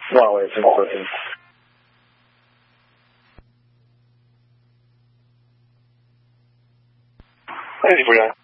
万位真收听。 哎，李夫人。